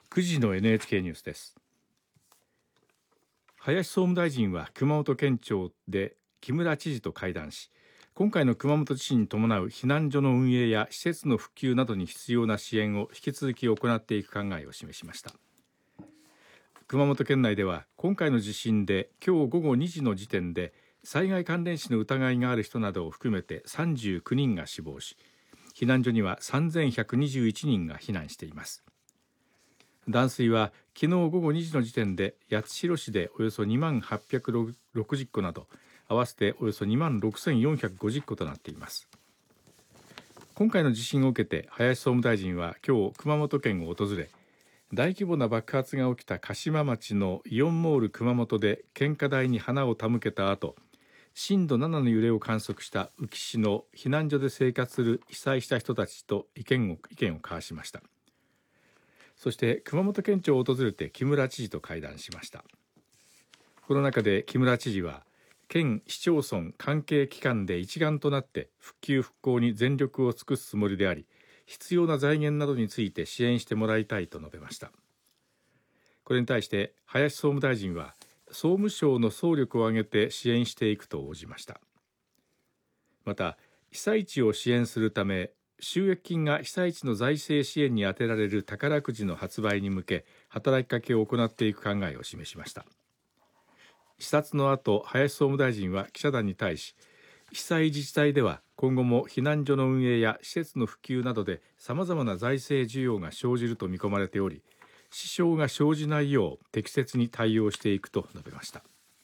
9時の NHK ニュースです。林総務大臣は熊本県庁で木村知事と会談し、今回の熊本地震に伴う避難所の運営や施設の復旧などに必要な支援を引き続き行っていく考えを示しました。熊本県内では今回の地震で今日午後2時の時点で災害関連死の疑いがある人などを含めて39人が死亡し、避難所には3121人が避難しています。断水は昨日午後2時の時点で八代市でおよそ2万860戸など合わせておよそ2万6450戸となっています。今回の地震を受けて林総務大臣は今日熊本県を訪れ、大規模な爆発が起きた鹿島町のイオンモール熊本で献花台に花を手向けた後、震度7の揺れを観測した宇城市の避難所で生活する被災した人たちと意見を交わしました。そして熊本県庁を訪れて木村知事と会談しました。この中で木村知事は、県市町村関係機関で一丸となって復旧復興に全力を尽くすつもりであり、必要な財源などについて支援してもらいたいと述べました。これに対して林総務大臣は、総務省の総力を挙げて支援していくと応じました。また、被災地を支援するため収益金が被災地の財政支援に充てられる宝くじの発売に向け働きかけを行っていく考えを示しました。視察の後、林総務大臣は記者団に対し、被災自治体では今後も避難所の運営や施設の普及などでさまざまな財政需要が生じると見込まれており、支障が生じないよう適切に対応していくと述べました。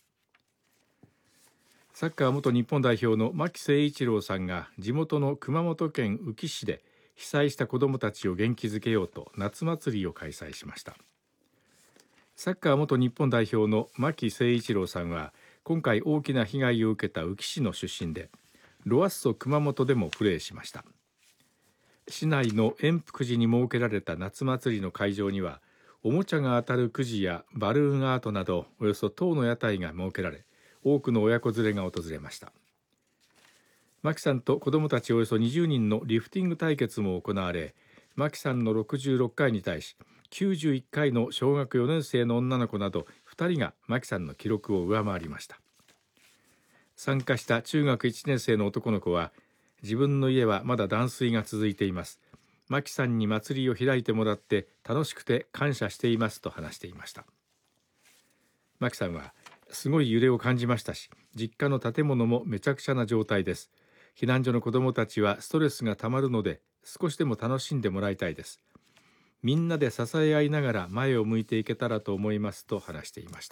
サッカー元日本代表の牧誠一郎さんが地元の熊本県宇城市で被災した子どもたちを元気づけようと夏祭りを開催しました。サッカー元日本代表の牧誠一郎さんは今回大きな被害を受けた宇城市の出身で、ロアッソ熊本でもプレーしました。市内の円福寺に設けられた夏祭りの会場には、おもちゃが当たるくじやバルーンアートなどおよそ10の屋台が設けられ、多くの親子連れが訪れました。牧さんと子どもたちおよそ20人のリフティング対決も行われ、牧さんの66回に対し91回の小学4年生の女の子など2人が牧さんの記録を上回りました。参加した中学1年生の男の子は、自分の家はまだ断水が続いています。牧さんに祭りを開いてもらって楽しくて感謝していますと話していました。牧さんは、すごい揺れを感じましたし、実家の建物もめちゃくちゃな状態です。避難所の子どもたちはストレスがたまるので少しでも楽しんでもらいたいです。みんなで支え合いながら前を向いていけたらと思いますと話していました。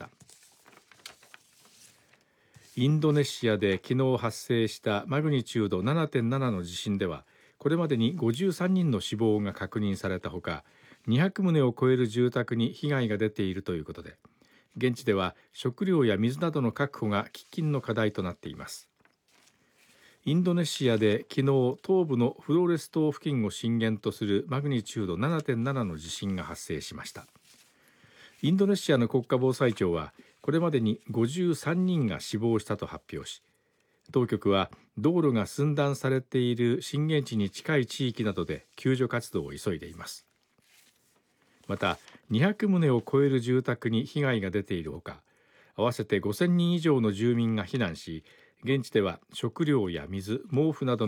インドネシアで昨日発生したマグニチュード 7.7 の地震では、これまでに53人の死亡が確認されたほか、200棟を超える住宅に被害が出ているということで、現地では食料や水などの確保が喫緊の課題となっています。インドネシアで昨日、東部のフローレス島付近を震源とするマグニチュード 7.7 の地震が発生しました。インドネシアの国家防災庁は、これまでに53人が死亡したと発表し、当局は道路が寸断されている震源地に近い地域などで救助活動を急いでいます。また、200棟を超える住宅に被害が出ているほか、合わせて5000人以上の住民が避難し、現地では食料や水、毛布などの